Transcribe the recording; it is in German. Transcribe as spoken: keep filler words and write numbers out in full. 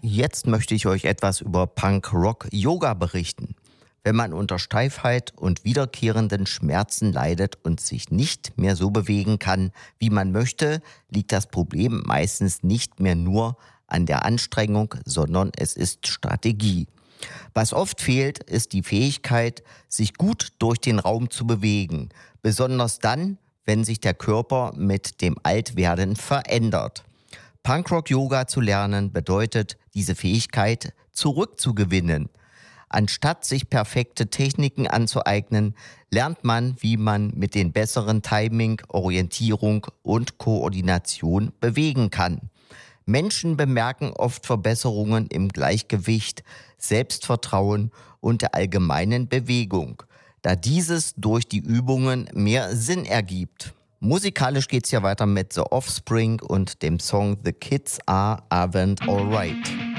Jetzt möchte ich euch etwas über Punk-Rock-Yoga berichten. Wenn man unter Steifheit und wiederkehrenden Schmerzen leidet und sich nicht mehr so bewegen kann, wie man möchte, liegt das Problem meistens nicht mehr nur an der Anstrengung, sondern es ist Strategie. Was oft fehlt, ist die Fähigkeit, sich gut durch den Raum zu bewegen, besonders dann, wenn sich der Körper mit dem Altwerden verändert. Punkrock-Yoga zu lernen bedeutet, diese Fähigkeit zurückzugewinnen. Anstatt sich perfekte Techniken anzueignen, lernt man, wie man mit den besseren Timing, Orientierung und Koordination bewegen kann. Menschen bemerken oft Verbesserungen im Gleichgewicht, Selbstvertrauen und der allgemeinen Bewegung, da dieses durch die Übungen mehr Sinn ergibt. Musikalisch geht's ja weiter mit The Offspring und dem Song The Kids Are Aren't Alright.